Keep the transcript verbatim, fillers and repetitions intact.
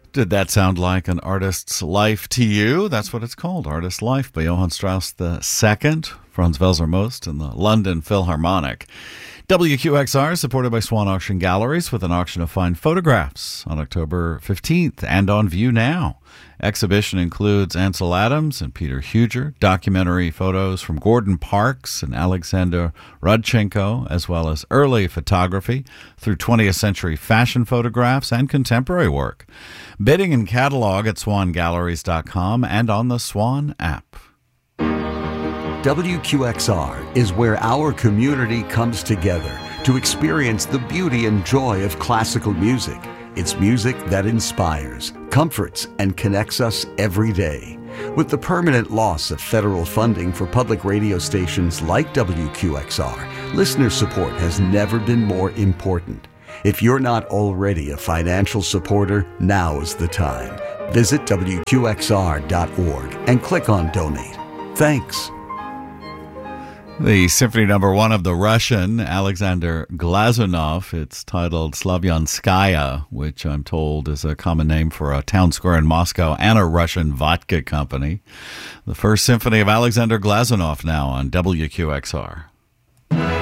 Did that sound like an artist's life to you? That's what it's called, Artist's Life by Johann Strauss the Second, Franz Welser Most, and the London Philharmonic. W Q X R is supported by Swan Auction Galleries with an auction of fine photographs on October fifteenth and on view now. Exhibition includes Ansel Adams and Peter Huger, documentary photos from Gordon Parks and Alexander Rodchenko, as well as early photography through twentieth century fashion photographs and contemporary work. Bidding and catalog at swan galleries dot com and on the Swan app. W Q X R is where our community comes together to experience the beauty and joy of classical music. It's music that inspires, comforts, and connects us every day. With the permanent loss of federal funding for public radio stations like W Q X R, listener support has never been more important. If you're not already a financial supporter, now is the time. Visit W Q X R dot org and click on Donate. Thanks. The Symphony Number One of the Russian Alexander Glazunov. It's titled Slavyanskaya, which I'm told is a common name for a town square in Moscow and a Russian vodka company. The first symphony of Alexander Glazunov now on W Q X R.